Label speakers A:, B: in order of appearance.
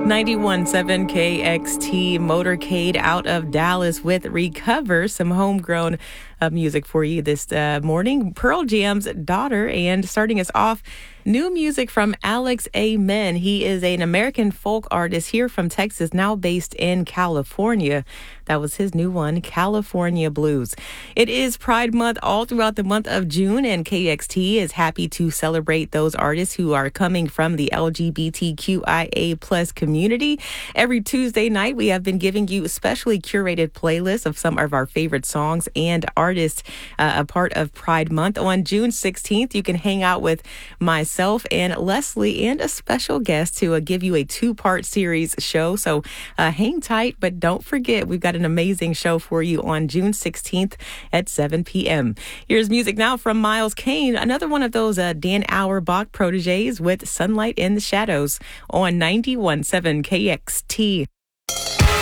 A: 91.7 KXT Motorcade out of Dallas with Recover, some homegrown music for you this morning. Pearl Jam's Daughter, and starting us off, new music from Alex Amen. He is an American folk artist here from Texas, now based in California. That was his new one, California Blues. It is Pride Month all throughout the month of June, and KXT is happy to celebrate those artists who are coming from the LGBTQIA plus community. Every Tuesday night, we have been giving you specially curated playlists of some of our favorite songs and artists, a part of Pride Month. On June 16th, you can hang out with myself and Leslie and a special guest to give you a two-part series show. So hang tight, but don't forget, we've got an amazing show for you on June 16th at 7 p.m. Here's music now from Miles Kane, another one of those Dan Auerbach proteges, with Sunlight in the Shadows on 91.7 KXT.